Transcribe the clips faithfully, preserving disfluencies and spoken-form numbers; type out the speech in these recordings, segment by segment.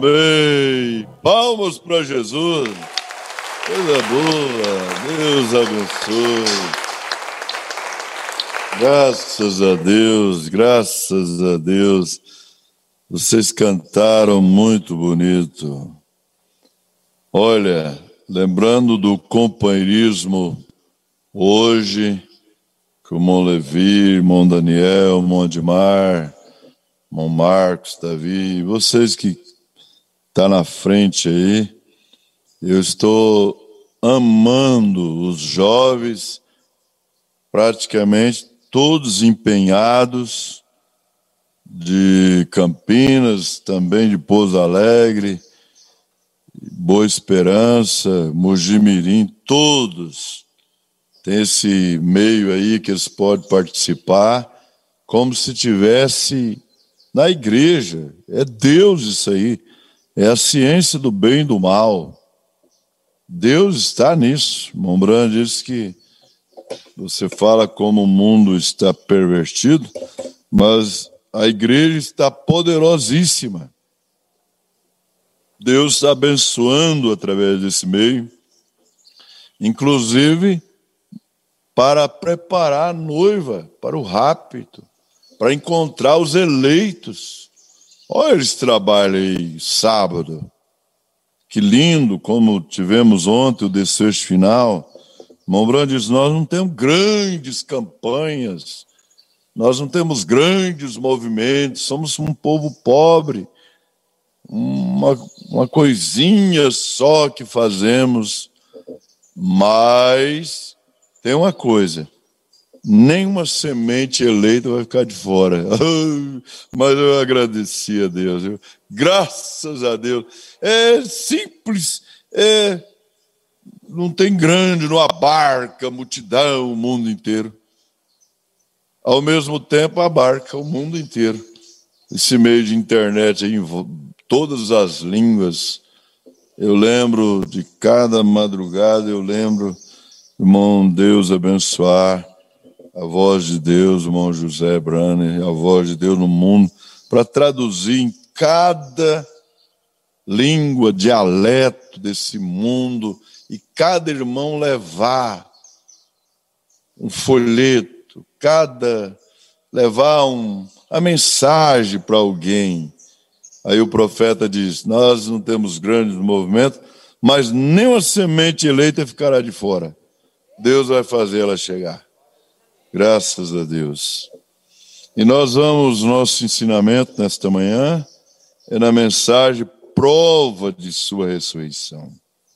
Amém. Palmas para Jesus. Coisa boa. Deus abençoe. Graças a Deus, graças a Deus. Vocês cantaram muito bonito. Olha, lembrando do companheirismo hoje, com o irmão Levi, irmão Daniel, irmão Admar, irmão Marcos, Davi, vocês que estão na frente aí, eu estou amando os jovens, praticamente todos empenhados, de Campinas, também de Pouso Alegre, Boa Esperança, Mojimirim, todos tem esse meio aí que eles podem participar, como se tivesse na igreja. É Deus isso aí, é a ciência do bem e do mal. Deus está nisso. Mombran diz que você fala como o mundo está pervertido, mas a igreja está poderosíssima. Deus está abençoando através desse meio, inclusive para preparar a noiva para o rapto, para encontrar os eleitos. Olha esse trabalho aí, sábado. Que lindo, como tivemos ontem o desfecho final. Mombran diz, nós não temos grandes campanhas, nós não temos grandes movimentos, somos um povo pobre, uma, uma coisinha só que fazemos, mas tem uma coisa, nenhuma semente eleita vai ficar de fora. Mas eu agradeci a Deus, eu, graças a Deus. É simples, é, não tem grande, não abarca multidão, o mundo inteiro. Ao mesmo tempo abarca o mundo inteiro. Esse meio de internet aí, todas as línguas. Eu lembro de cada madrugada, eu lembro, irmão, Deus abençoar a voz de Deus, irmão José Branner, a voz de Deus no mundo, para traduzir em cada língua, dialeto desse mundo, e cada irmão levar um folheto, cada levar um, a mensagem para alguém. Aí o profeta diz, nós não temos grandes movimentos, mas nem uma semente eleita ficará de fora. Deus vai fazer ela chegar. Graças a Deus. E nós vamos, nosso ensinamento nesta manhã é na mensagem prova de sua ressurreição.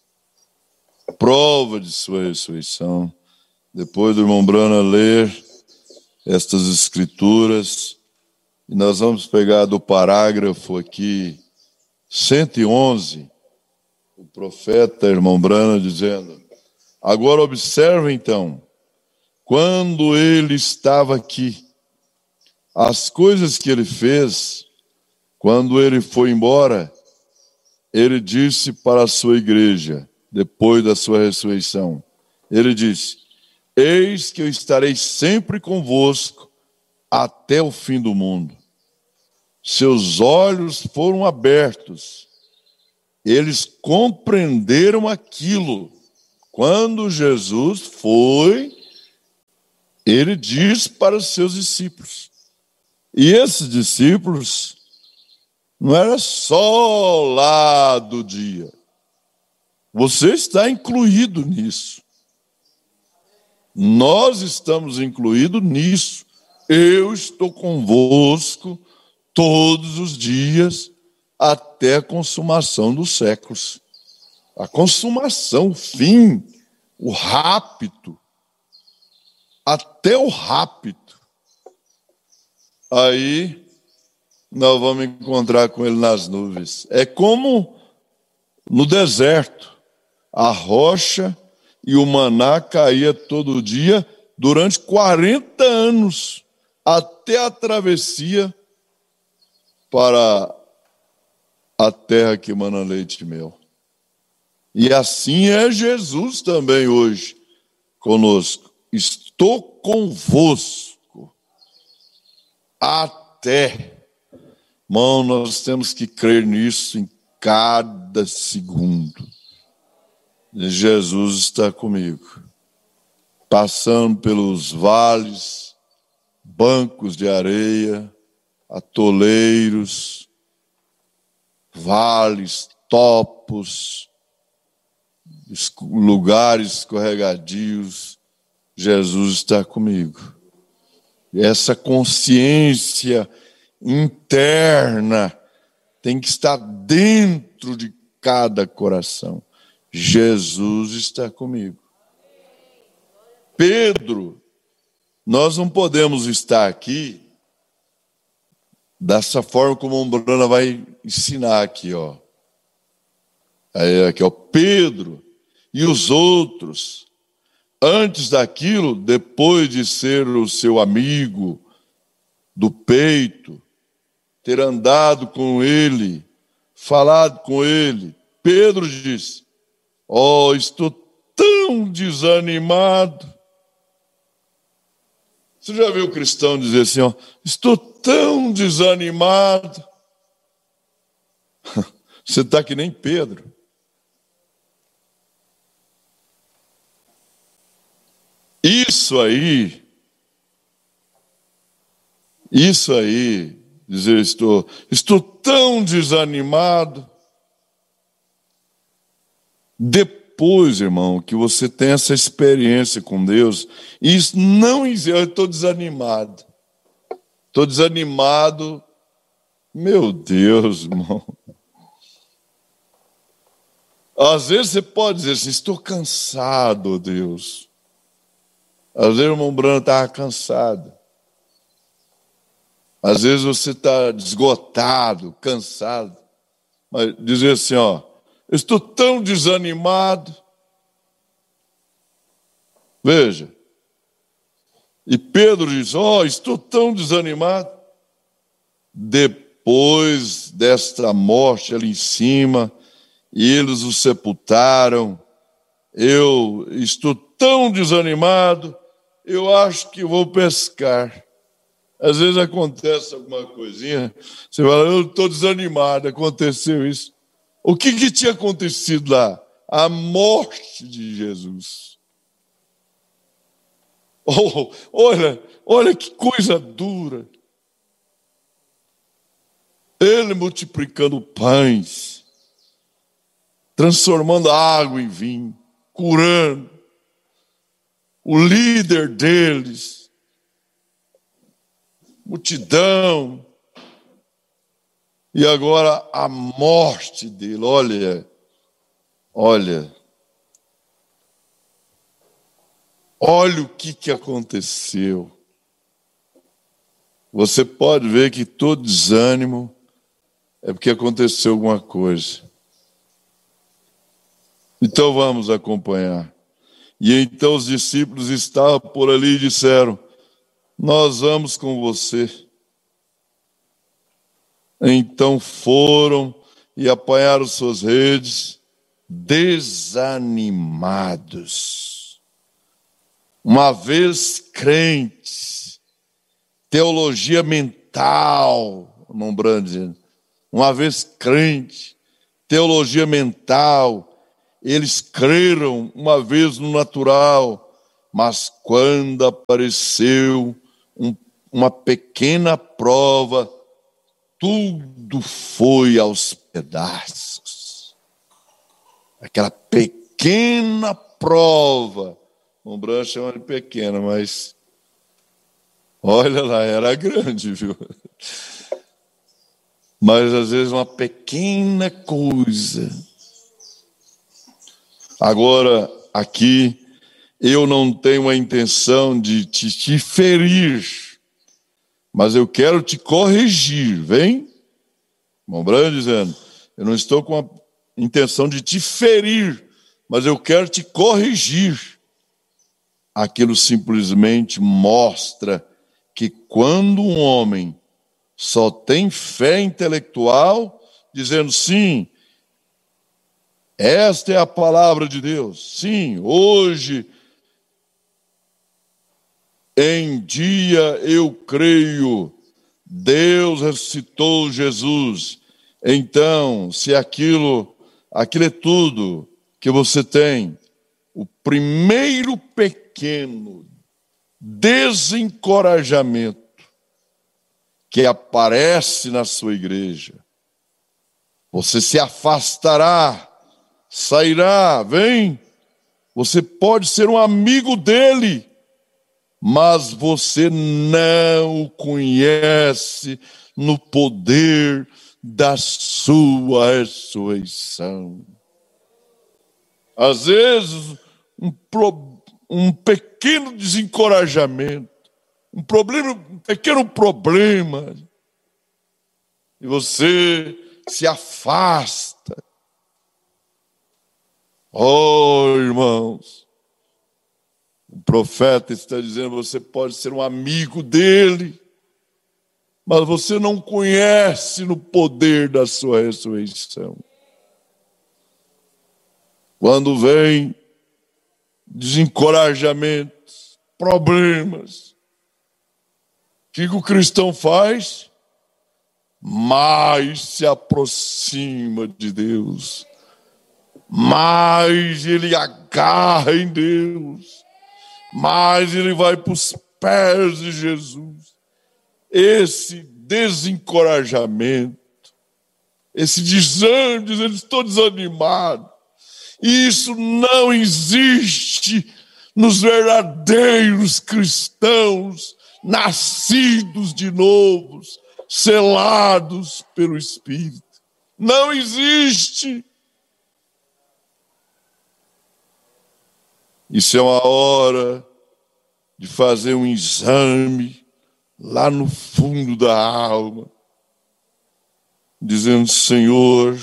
Prova de sua ressurreição. Depois do irmão Brana ler estas escrituras, e nós vamos pegar do parágrafo aqui, cento e onze, o profeta, irmão Brana, dizendo, agora observa então, quando ele estava aqui, as coisas que ele fez, quando ele foi embora, ele disse para a sua igreja, depois da sua ressurreição, ele disse, eis que eu estarei sempre convosco até o fim do mundo. Seus olhos foram abertos, eles compreenderam aquilo. Quando Jesus foi, ele disse para os seus discípulos. E esses discípulos não era só lá do dia. Você está incluído nisso. Nós estamos incluídos nisso. Eu estou convosco todos os dias até a consumação dos séculos. A consumação, o fim, o rapto. Até o rapto. Aí nós vamos encontrar com ele nas nuvens. É como no deserto. A rocha e o maná caía todo dia durante quarenta anos, até a travessia para a terra que mana leite e mel. E assim é Jesus também hoje conosco. Estou convosco até. Irmão, nós temos que crer nisso em cada segundo. Jesus está comigo, passando pelos vales, bancos de areia, atoleiros, vales, topos, lugares escorregadios. Jesus está comigo. E essa consciência interna tem que estar dentro de cada coração. Jesus está comigo. Pedro, nós não podemos estar aqui dessa forma como a Umbrana vai ensinar aqui, ó. Aí, aqui, ó, Pedro e os outros, antes daquilo, depois de ser o seu amigo do peito, ter andado com ele, falado com ele, Pedro disse: ó, oh, estou tão desanimado. Você já viu o cristão dizer assim, ó, estou tão desanimado? Você está que nem Pedro. Isso aí, isso aí, dizer estou, estou tão desanimado. Depois, irmão, que você tem essa experiência com Deus, isso não existe. Eu estou desanimado. Estou desanimado. Meu Deus, irmão. Às vezes você pode dizer assim, estou cansado, Deus. Às vezes o irmão Bruno estava cansado. Às vezes você está esgotado, cansado. Mas dizer assim, ó, eu estou tão desanimado. Veja. E Pedro diz, ó, oh, estou tão desanimado. Depois desta morte ali em cima, e eles o sepultaram, eu estou tão desanimado, eu acho que vou pescar. Às vezes acontece alguma coisinha, você fala, eu estou desanimado, aconteceu isso. O que, que tinha acontecido lá? A morte de Jesus. Oh, olha, olha que coisa dura. Ele multiplicando pães, transformando água em vinho, curando. O líder deles, multidão, e agora a morte dele. Olha, olha, olha o que, que aconteceu. Você pode ver que todo desânimo é porque aconteceu alguma coisa. Então vamos acompanhar. E então os discípulos estavam por ali e disseram, nós vamos com você. Então foram e apanharam suas redes, desanimados. Uma vez crentes, teologia mental, irmão Brando dizendo, uma vez crente, teologia mental, eles creram uma vez no natural, mas quando apareceu um, uma pequena prova, tudo foi aos pedaços. Aquela pequena prova, o Branco chama de pequena, mas olha lá, era grande, viu? Mas às vezes uma pequena coisa. Agora, aqui, eu não tenho a intenção de te, te ferir, mas eu quero te corrigir, vem? Irmão Branco dizendo, eu não estou com a intenção de te ferir, mas eu quero te corrigir. Aquilo simplesmente mostra que quando um homem só tem fé intelectual, dizendo sim, esta é a palavra de Deus. Sim, hoje, em dia eu creio, Deus ressuscitou Jesus. Então, se aquilo, aquilo é tudo que você tem, o primeiro pequeno desencorajamento que aparece na sua igreja, você se afastará, sairá, vem, você pode ser um amigo dele, mas você não o conhece no poder da sua ressurreição. Às vezes, um, pro, um pequeno desencorajamento, um, problema, um pequeno problema, e você se afasta. Oh, irmãos, o profeta está dizendo, você pode ser um amigo dele, mas você não conhece no poder da sua ressurreição. Quando vem desencorajamentos, problemas, o que o cristão faz? Mais se aproxima de Deus, mais ele agarra em Deus, mais ele vai para os pés de Jesus. Esse desencorajamento, esse desânimo, dizer, estou desanimado, isso não existe nos verdadeiros cristãos, nascidos de novos, selados pelo Espírito. Não existe. Isso é uma hora de fazer um exame lá no fundo da alma, dizendo, Senhor,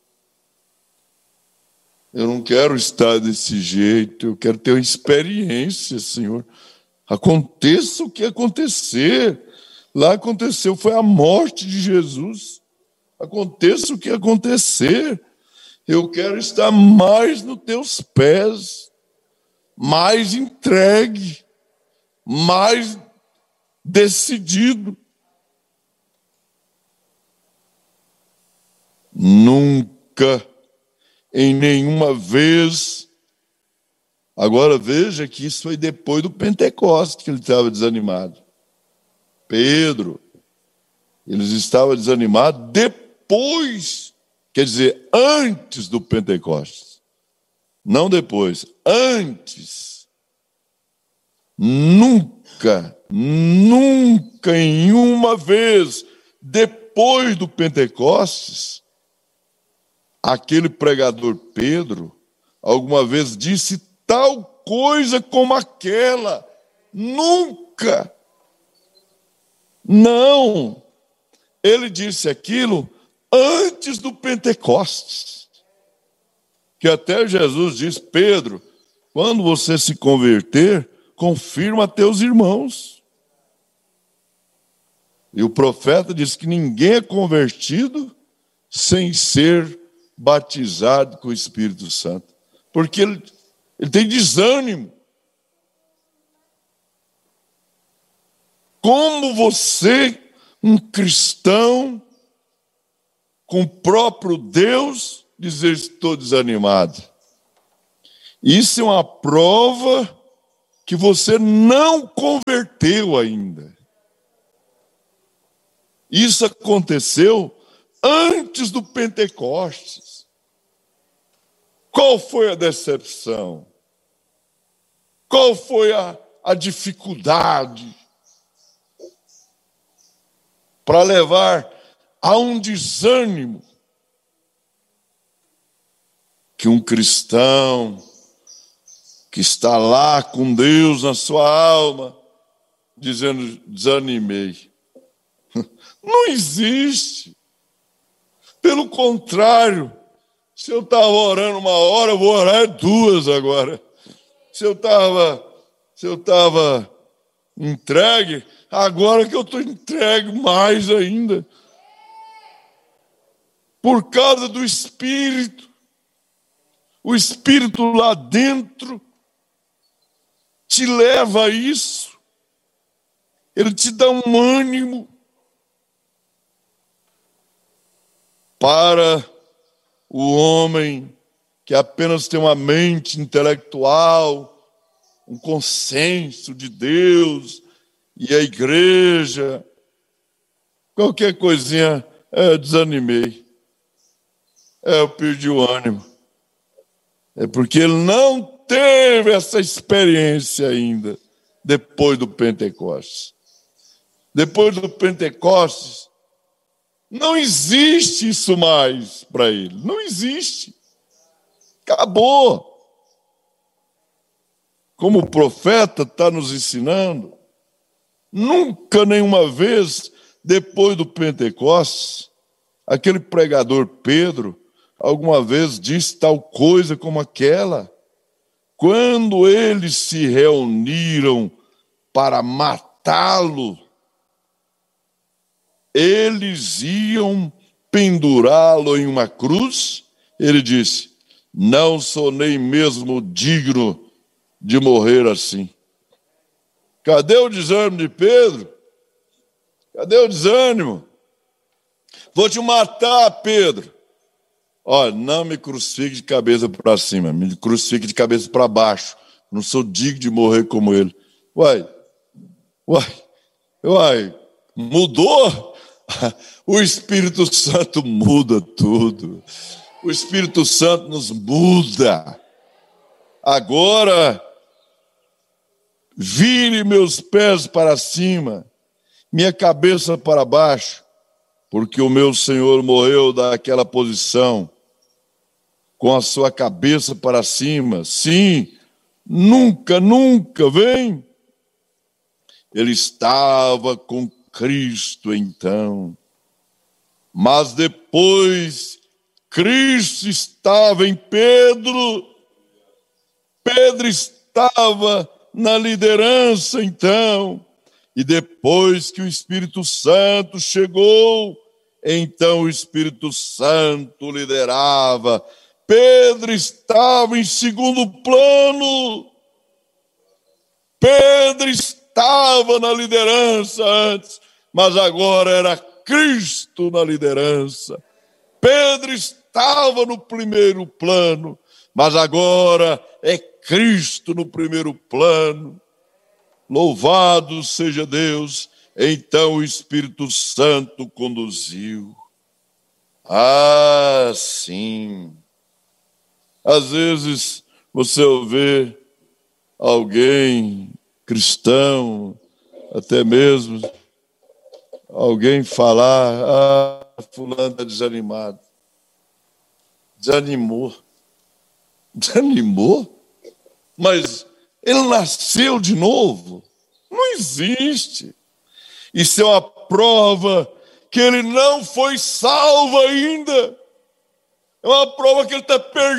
eu não quero estar desse jeito, eu quero ter uma experiência, Senhor. Aconteça o que acontecer. Lá aconteceu, foi a morte de Jesus. Aconteça o que acontecer. Eu quero estar mais nos teus pés, mais entregue, mais decidido. Nunca, em nenhuma vez. Agora veja que isso foi depois do Pentecostes que ele estava desanimado. Pedro, eles estavam desanimados depois, quer dizer, antes do Pentecostes. Não depois, antes. Nunca, nunca em uma vez, depois do Pentecostes, aquele pregador Pedro, alguma vez disse tal coisa como aquela. Nunca. Não. Ele disse aquilo antes do Pentecostes. Que até Jesus diz, Pedro, quando você se converter, confirma a teus irmãos. E o profeta diz que ninguém é convertido sem ser batizado com o Espírito Santo. Porque ele, ele tem desânimo. Como você, um cristão, com o próprio Deus, dizer estou desanimado? Isso é uma prova que você não converteu ainda. Isso aconteceu antes do Pentecostes. Qual foi a decepção? Qual foi a, a dificuldade para levar a um desânimo que um cristão que está lá com Deus na sua alma, dizendo, desanimei. Não existe. Pelo contrário, se eu estava orando uma hora, eu vou orar duas agora. Se eu estava se eu estava entregue, agora que eu estou entregue mais ainda. Por causa do Espírito. O Espírito lá dentro te leva a isso. Ele te dá um ânimo. para o homem que apenas tem uma mente intelectual, um consenso de Deus e a igreja, qualquer coisinha, eu desanimei, eu perdi o ânimo. É porque ele não teve essa experiência ainda, depois do Pentecostes. Depois do Pentecostes, não existe isso mais para ele, não existe. Acabou. Como o profeta está nos ensinando, nunca, nenhuma vez, depois do Pentecostes, aquele pregador Pedro, alguma vez disse tal coisa como aquela. Quando eles se reuniram para matá-lo, eles iam pendurá-lo em uma cruz. Ele disse: não sou nem mesmo digno de morrer assim. Cadê o desânimo de Pedro? Cadê o desânimo? Vou te matar, Pedro. Olha, não me crucifique de cabeça para cima, me crucifique de cabeça para baixo. Não sou digno de morrer como ele. Uai, uai, uai, mudou? O Espírito Santo muda tudo. O Espírito Santo nos muda. Agora, vire meus pés para cima, minha cabeça para baixo, porque o meu Senhor morreu daquela posição, com a sua cabeça para cima. Sim, nunca, nunca, vem. Ele estava com Cristo então, mas depois Cristo estava em Pedro, Pedro estava na liderança então, e depois que o Espírito Santo chegou, então o Espírito Santo liderava. Pedro estava em segundo plano, Pedro estava na liderança antes, mas agora era Cristo na liderança. Pedro estava no primeiro plano, mas agora é Cristo no primeiro plano. Louvado seja Deus. Então o Espírito Santo conduziu. Ah, sim. Às vezes você vê alguém cristão, até mesmo alguém falar: ah, fulano está desanimado. Desanimou. Desanimou? Mas ele nasceu de novo? Não existe. Isso é uma prova que ele não foi salvo ainda. É uma prova que ele está perdido.